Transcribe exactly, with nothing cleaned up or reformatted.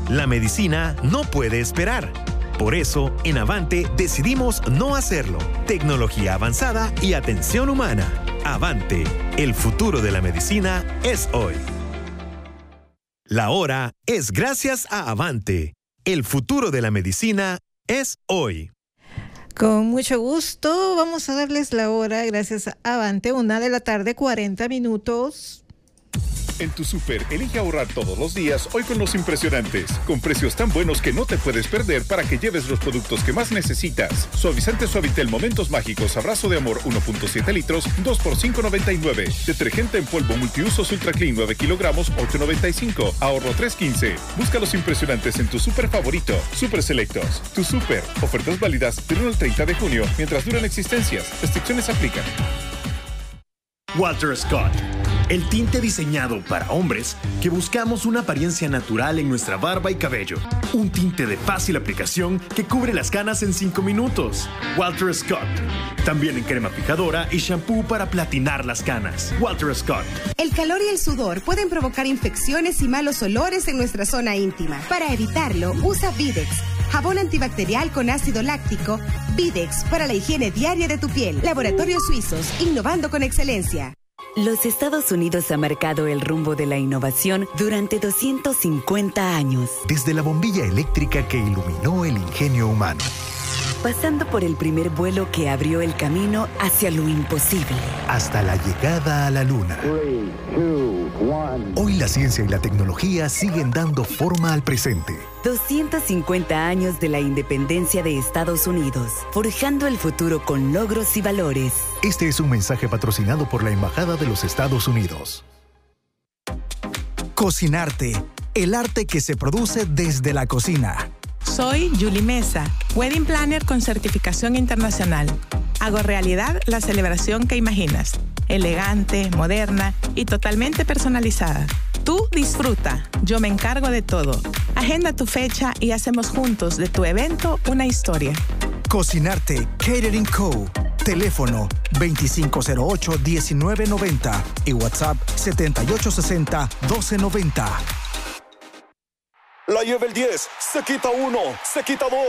La medicina no puede esperar. Por eso, en Avante decidimos no hacerlo. Tecnología avanzada y atención humana. Avante, el futuro de la medicina es hoy. La hora es gracias a Avante. El futuro de la medicina es hoy. Con mucho gusto vamos a darles la hora gracias a Avante, una de la tarde, cuarenta minutos. En tu súper, elige ahorrar todos los días hoy con los impresionantes, con precios tan buenos que no te puedes perder para que lleves los productos que más necesitas. Suavizante Suavitel Momentos Mágicos Abrazo de Amor uno punto siete litros, dos por cinco noventa y nueve. Detergente en polvo multiusos Ultra Clean nueve kilogramos, ocho noventa y cinco. Ahorro tres quince. Busca los impresionantes en tu súper favorito. Súper Selectos. Tu súper. Ofertas válidas del uno al treinta de junio mientras duran existencias. Restricciones aplican. Walter Scott, el tinte diseñado para hombres que buscamos una apariencia natural en nuestra barba y cabello. Un tinte de fácil aplicación que cubre las canas en cinco minutos. Walter Scott. También en crema fijadora y shampoo para platinar las canas. Walter Scott. El calor y el sudor pueden provocar infecciones y malos olores en nuestra zona íntima. Para evitarlo, usa Videx, jabón antibacterial con ácido láctico. Videx para la higiene diaria de tu piel. Laboratorios Suizos, innovando con excelencia. Los Estados Unidos ha marcado el rumbo de la innovación durante doscientos cincuenta años. Desde la bombilla eléctrica que iluminó el ingenio humano, pasando por el primer vuelo que abrió el camino hacia lo imposible, hasta la llegada a la Luna. Three, two, one. Hoy la ciencia y la tecnología siguen dando forma al presente. doscientos cincuenta años de la independencia de Estados Unidos, forjando el futuro con logros y valores. Este es un mensaje patrocinado por la Embajada de los Estados Unidos. Cocinarte, el arte que se produce desde la cocina. Soy Julie Mesa, Wedding Planner con certificación internacional. Hago realidad la celebración que imaginas, elegante, moderna y totalmente personalizada. Tú disfruta, yo me encargo de todo. Agenda tu fecha y hacemos juntos de tu evento una historia. Cocinarte, Catering Co. Teléfono veinticinco cero ocho, diecinueve noventa y WhatsApp setenta y ocho sesenta, doce noventa. La lleva el diez, se quita uno, se quita dos.